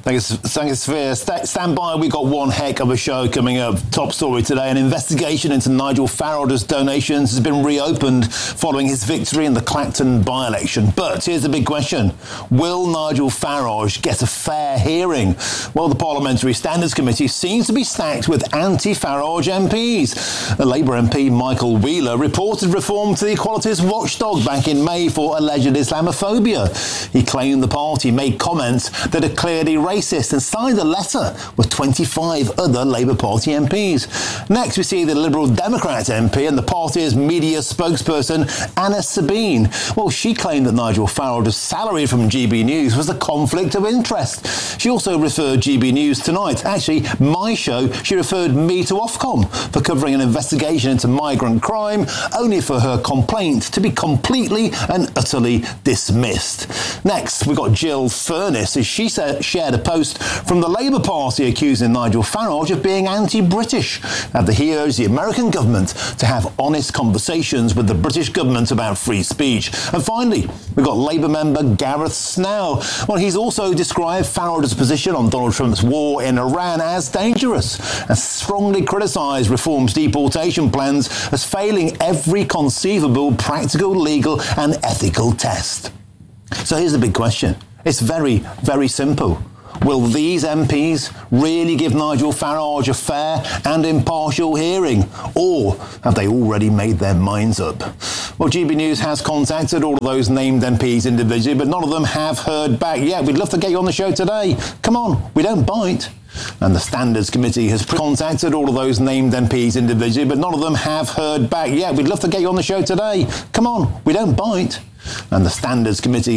Thanks, thanks, Sphere. Stand by, we've got one heck of a show coming up. Top story today, an investigation into Nigel Farage's donations has been reopened following his victory in the Clacton by-election. But here's the big question. Will Nigel Farage get a fair hearing? Well, the Parliamentary Standards Committee seems to be stacked with anti-Farage M Ps. The Labour M P Michael Wheeler reported reform to the Equalities Watchdog back in May for alleged Islamophobia. He claimed the party made comments that are clearly racist and signed a letter with twenty-five other Labour Party M Ps. Next, we see the Liberal Democrat M P and the party's media spokesperson, Anna Sabine. Well, she claimed that Nigel Farage's salary from G B News was a conflict of interest. She also referred G B News Tonight, actually my show, she referred me to Ofcom for covering an investigation into migrant crime, only for her complaint to be completely and utterly dismissed. Next, we've got Jill Furness, as she said, shared a post from the Labour Party accusing Nigel Farage of being anti-British. And he urged the American government to have honest conversations with the British government about free speech. And finally, we've got Labour member Gareth Snell. Well, he's also described Farage's position on Donald Trump's war in Iran as dangerous and strongly criticised Reform's deportation plans as failing every conceivable practical, legal and ethical test. So here's the big question. It's very, very simple. Will these M Ps really give Nigel Farage a fair and impartial hearing? Or have they already made their minds up? Well, G B News has contacted all of those named M Ps individually, but none of them have heard back yet. We'd love to get you on the show today. Come on, we don't bite. And the Standards Committee has contacted all of those named M Ps individually, but none of them have heard back yet. We'd love to get you on the show today. Come on, we don't bite. And the Standards Committee